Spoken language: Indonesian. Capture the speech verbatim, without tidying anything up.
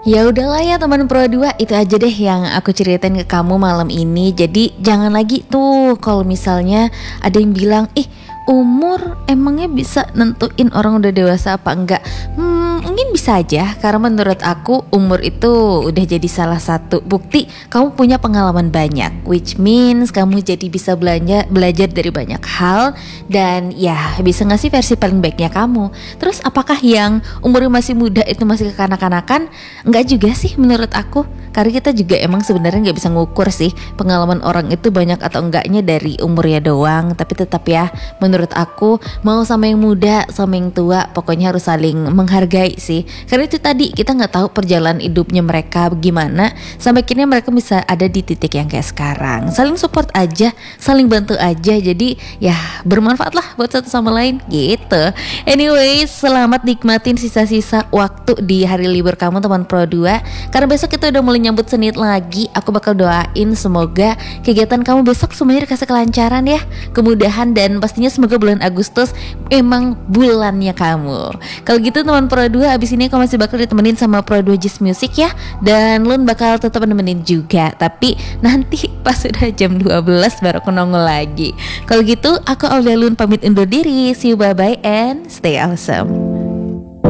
Ya udahlah ya teman Pro dua, itu aja deh yang aku ceritain ke kamu malam ini. Jadi jangan lagi tuh kalau misalnya ada yang bilang, ih umur emangnya bisa nentuin orang udah dewasa apa enggak. Hmm, mungkin bisa aja, karena menurut aku umur itu udah jadi salah satu bukti kamu punya pengalaman banyak, which means kamu jadi bisa belanja, belajar dari banyak hal. Dan ya bisa ngasih versi paling baiknya kamu. Terus apakah yang umurnya masih muda itu masih kekanak-kanakan? Enggak juga sih menurut aku, karena kita juga emang sebenarnya nggak bisa ngukur sih pengalaman orang itu banyak atau enggaknya dari umurnya doang. Tapi tetap ya, menurut aku mau sama yang muda sama yang tua pokoknya harus saling menghargai sih. Karena itu tadi, kita nggak tahu perjalanan hidupnya mereka gimana sampai akhirnya mereka bisa ada di titik yang kayak sekarang. Saling support aja, saling bantu aja. Jadi ya bermanfaat lah buat satu sama lain gitu. Anyways, selamat nikmatin sisa-sisa waktu di hari libur kamu teman Pro dua. Karena besok kita udah mulai nyambut Senin lagi. Aku bakal doain semoga kegiatan kamu besok semuanya dikasih kelancaran ya, kemudahan, dan pastinya semoga bulan Agustus emang bulannya kamu. Kalau gitu teman Pro dua, abis ini kamu masih bakal ditemenin sama Pro dua Just Music ya. Dan Lun bakal tetap nemenin juga, tapi nanti pas udah jam dua belas baru aku nongol lagi. Kalau gitu aku Aulia Lun pamit undur diri. See you, bye bye and stay awesome.